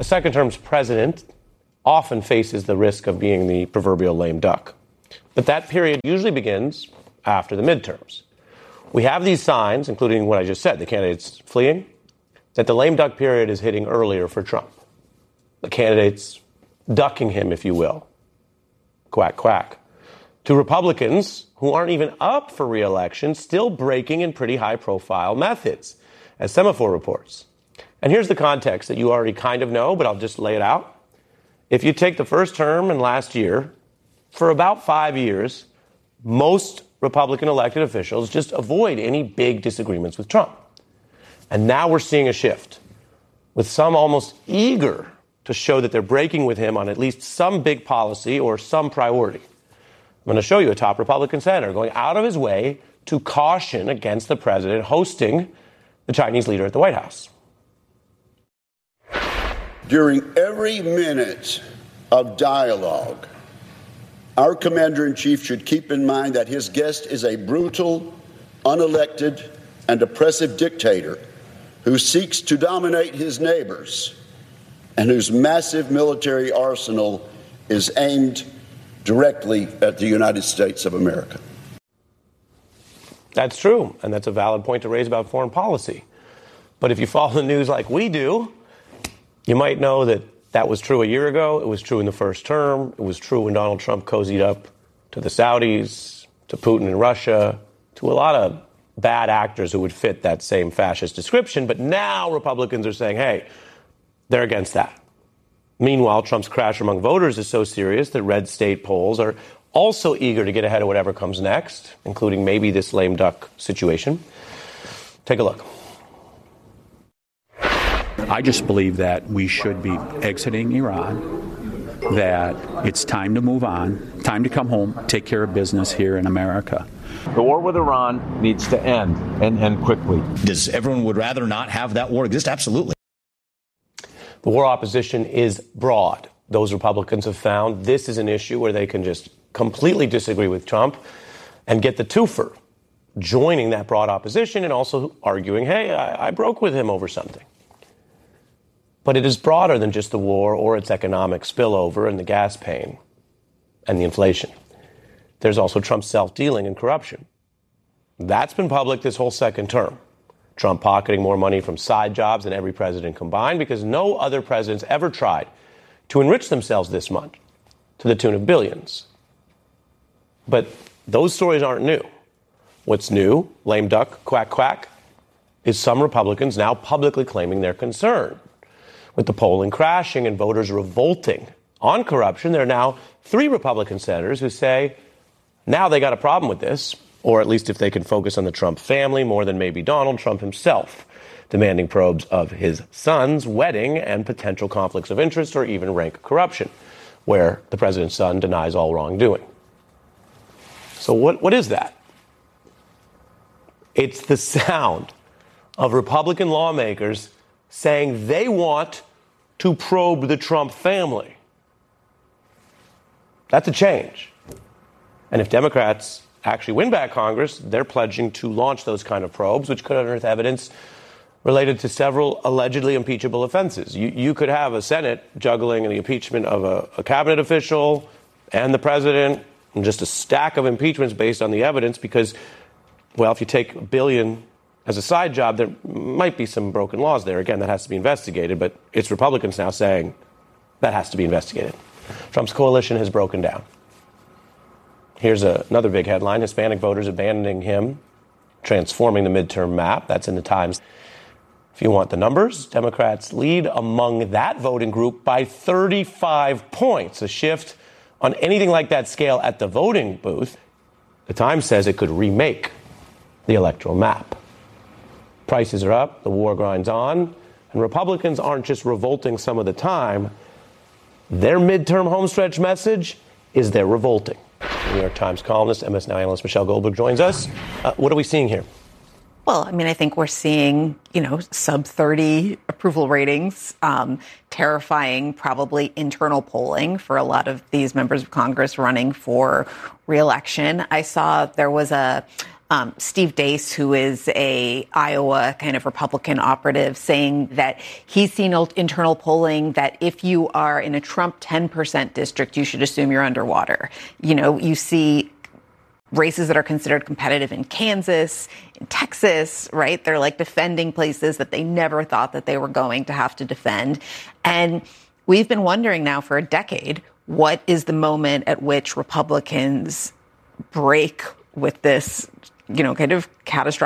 A second-term president often faces the risk of being the proverbial lame duck. But that period usually begins after the midterms. We have these signs, including what I just said, the candidates fleeing, that the lame duck period is hitting earlier for Trump. The candidates ducking him, if you will. Quack, quack. To Republicans who aren't even up for re-election, still breaking in pretty high-profile methods, as Semafor reports. And here's the context that you already kind of know, but I'll just lay it out. If you take the first term and last year, for about 5 years, most Republican elected officials just avoid any big disagreements with Trump. And now we're seeing a shift, with some almost eager to show that they're breaking with him on at least some big policy or some priority. I'm going to show you a top Republican senator going out of his way to caution against the president hosting the Chinese leader at the White House. During every minute of dialogue, our commander-in-chief should keep in mind that his guest is a brutal, unelected, and oppressive dictator who seeks to dominate his neighbors and whose massive military arsenal is aimed directly at the United States of America. That's true, and that's a valid point to raise about foreign policy. But if you follow the news like we do, you might know that that was true a year ago. It was true in the first term. It was true when Donald Trump cozied up to the Saudis, to Putin in Russia, to a lot of bad actors who would fit that same fascist description. But now Republicans are saying, hey, they're against that. Meanwhile, Trump's crash among voters is so serious that red state polls are also eager to get ahead of whatever comes next, including maybe this lame duck situation. Take a look. I just believe that we should be exiting Iran, that it's time to move on, time to come home, take care of business here in America. The war with Iran needs to end, and end quickly. Does everyone would rather not have that war exist? Absolutely. The war opposition is broad. Those Republicans have found this is an issue where they can just completely disagree with Trump and get the twofer, joining that broad opposition and also arguing, hey, I broke with him over something. But it is broader than just the war or its economic spillover and the gas pain and the inflation. There's also Trump's self-dealing and corruption. That's been public this whole second term. Trump pocketing more money from side jobs than every president combined because no other presidents ever tried to enrich themselves this much to the tune of billions. But those stories aren't new. What's new, lame duck, quack, quack, is some Republicans now publicly claiming they're concerned. With the polling crashing and voters revolting on corruption, there are now 3 Republican senators who say now they got a problem with this, or at least if they can focus on the Trump family more than maybe Donald Trump himself, demanding probes of his son's wedding and potential conflicts of interest or even rank corruption, where the president's son denies all wrongdoing. So what is that? It's the sound of Republican lawmakers saying they want to probe the Trump family. That's a change. And if Democrats actually win back Congress, they're pledging to launch those kind of probes, which could unearth evidence related to several allegedly impeachable offenses. You could have a Senate juggling the impeachment of a cabinet official and the president, and just a stack of impeachments based on the evidence because, well, if you take $1 billion as a side job, there might be some broken laws there. Again, that has to be investigated, but it's Republicans now saying that has to be investigated. Trump's coalition has broken down. Here's another big headline: Hispanic voters abandoning him, transforming the midterm map. That's in the Times. If you want the numbers, Democrats lead among that voting group by 35 points, a shift on anything like that scale at the voting booth. The Times says it could remake the electoral map. Prices are up, the war grinds on, and Republicans aren't just revolting some of the time. Their midterm homestretch message is they're revolting. New York Times columnist, MS Now analyst Michelle Goldberg joins us. What are we seeing here? Well, I mean, I think we're seeing, sub 30 approval ratings, terrifying, probably internal polling for a lot of these members of Congress running for re-election. I saw there was a Steve Deace, who is a Iowa kind of Republican operative, saying that he's seen internal polling that if you are in a Trump 10% district, you should assume you're underwater. You know, you see races that are considered competitive in Kansas, in Texas, right? They're like defending places that they never thought that they were going to have to defend. And we've been wondering now for a decade, what is the moment at which Republicans break with this, you know, kind of catastrophic